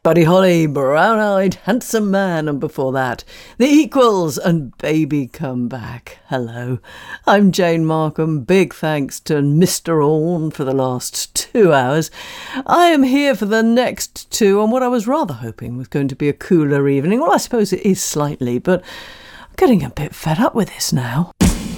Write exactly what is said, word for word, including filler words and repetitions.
Buddy Holly, Brown-Eyed Handsome Man, and before that, The Equals and Baby Come Back. Hello, I'm Jane Markham. Big thanks to Mister Orne for the last two hours. I am here for the next two on what I was rather hoping was going to be a cooler evening. Well, I suppose it is slightly, but I'm getting a bit fed up with this now.